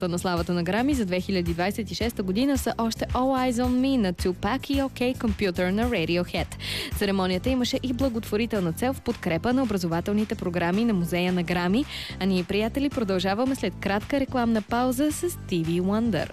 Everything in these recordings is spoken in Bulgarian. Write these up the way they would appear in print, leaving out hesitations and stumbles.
На славата на Грами за 2026 година са още All Eyes on Me на Tupac и OK Computer на Radiohead. Церемонията имаше и благотворителна цел в подкрепа на образователните програми на музея на Грами, а ние, приятели, продължаваме след кратка рекламна пауза с Stevie Wonder.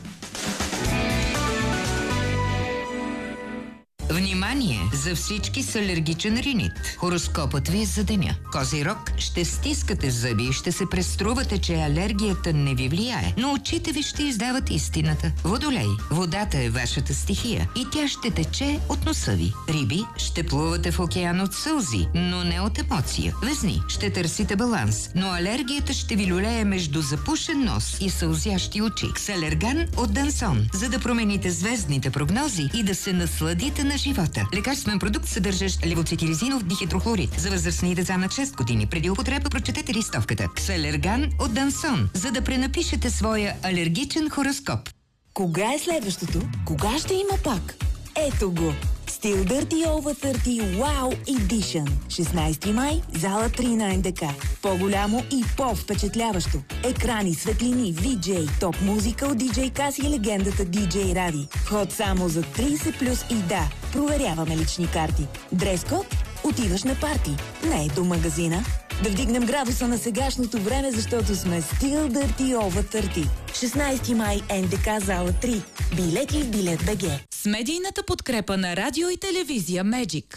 Внимание за всички с алергичен ринит. Хороскопът ви е за деня. Козирог, ще стискате зъби и ще се преструвате, че алергията не ви влияе, но очите ви ще издават истината. Водолей, водата е вашата стихия и тя ще тече от носа ви. Риби, ще плувате в океан от сълзи, но не от емоция. Везни, ще търсите баланс, но алергията ще ви люлее между запушен нос и сълзящи очи. Ксалерган от Дансон, за да промените звездните прогнози и да се насладите на живота. Лекарствен продукт, съдържащ левоцетиризинов дихидрохлорид. За възрастни деца на 6 години. Преди употреба прочетете листовката. Ксалерган от Дансон, за да пренапишете своя алергичен хороскоп. Кога е следващото? Кога ще има пак? Ето го! Still Dirty Over 30 Wow Edition. 16 май, зала 3 на НДК. По-голямо и по-впечатляващо. Екрани, светлини, VJ, топ музика от DJ Кас и легендата DJ Ради. Вход само за 30+, и да, проверяваме лични карти. Дрес-код? Отиваш на парти. Не е до магазина. Да вдигнем градуса на сегашното време, защото сме Still Dirty Over 30. 16 май, НДК, зала 3. Билети в Билет БГ. С медийната подкрепа на радио и телевизия Magic.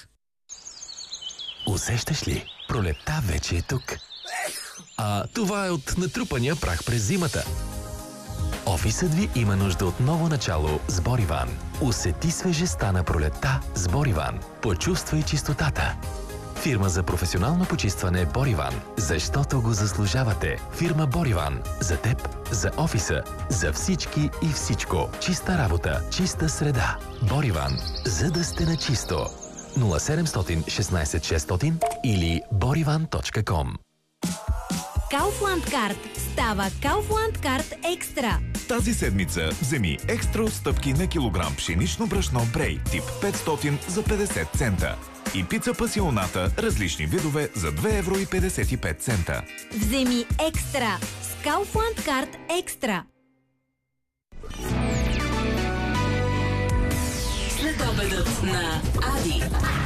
Усещаш ли? Пролетта вече е тук. Това е от натрупания прах през зимата. Офисът ви има нужда от ново начало с Бориван. Усети свежестта на пролетта с Бориван. Почувствай чистотата. Фирма за професионално почистване Бориван. Защото го заслужавате. Фирма Бориван. За теб, за офиса, за всички и всичко. Чиста работа, чиста среда. Бориван. За да сте на чисто. 0700 16 600 или borivan.com. Kaufland Card става Kaufland Card Екстра. Тази седмица вземи екстра отстъпки на килограм пшенично брашно Брей тип 500 за 50 цента. И пица пасионата различни видове за 2,55 евро. Вземи екстра с Kaufland Card Екстра. Следобедът на Ади.